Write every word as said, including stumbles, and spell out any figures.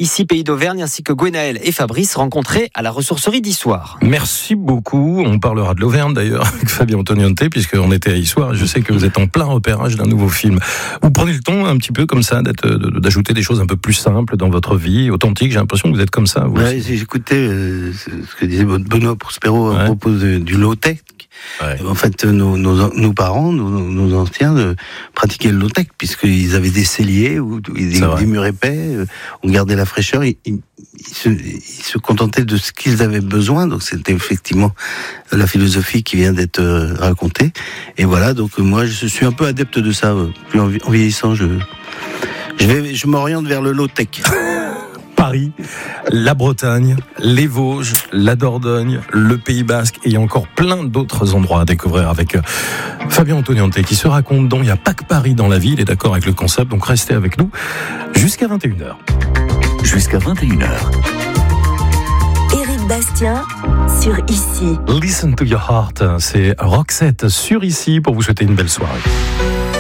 ici Pays d'Auvergne, ainsi que Gwenaël et Fabrice rencontrés à la ressourcerie d'Issoire. Merci beaucoup. On parlera de l'Auvergne d'ailleurs avec Fabien Antoniante, puisqu'on était à Issoire. Je sais que vous êtes en plein repérage d'un nouveau film. Vous prenez le temps un petit peu comme ça d'être, d'ajouter des choses un peu plus simples dans votre vie, authentiques. J'ai l'impression que vous êtes comme ça. Vous ouais, j'écoutais euh, ce que disait Benoît Prospero ouais. à propos de, du low-tech. Ouais. En fait, nos, nos, nos parents, nos, nos anciens, euh, pratiquaient le low-tech, puisqu'ils avaient des celliers, ou des, des murs épais, euh, on gardait la fraîcheur, ils, ils, ils, se, ils se contentaient de ce qu'ils avaient besoin, donc c'était effectivement la philosophie qui vient d'être euh, racontée. Et voilà, donc euh, moi je suis un peu adepte de ça, euh, plus en, en vieillissant, je, je, vais, je m'oriente vers le low-tech. Paris, la Bretagne, les Vosges, la Dordogne, le Pays Basque et encore plein d'autres endroits à découvrir avec Fabien Antoniante qui se raconte dont il n'y a pas que Paris dans la vie, il est d'accord avec le concept, donc restez avec nous jusqu'à vingt et une heures. Jusqu'à vingt et une heures. Éric Bastien sur Ici. Listen to your heart, c'est Roxette sur Ici pour vous souhaiter une belle soirée.